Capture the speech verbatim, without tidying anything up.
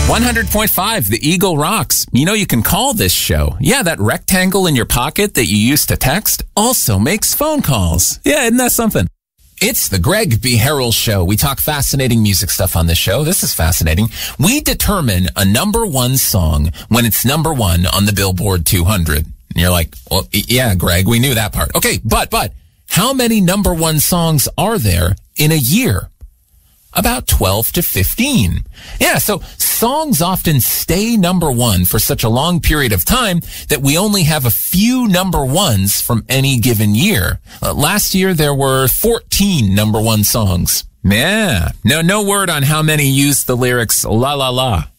one hundred point five, The Eagle rocks. You know, you can call this show. Yeah, that rectangle in your pocket that you use to text also makes phone calls. Yeah, isn't that something? It's the Greg B. Harrell Show. We talk fascinating music stuff on this show. This is fascinating. We determine a number one song when it's number one on the Billboard two hundred. And you're like, well, yeah, Greg, we knew that part. Okay, but, but, how many number one songs are there in a year? About twelve to fifteen. Yeah, so songs often stay number one for such a long period of time that we only have a few number ones from any given year. Uh, last year, there were fourteen number one songs. Yeah, no, no word on how many used the lyrics la la la.